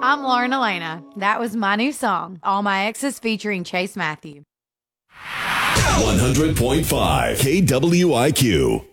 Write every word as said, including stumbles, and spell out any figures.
I'm Lauren Elena. That was my new song, All My Exes featuring Chase Matthew. one hundred point five K W I Q.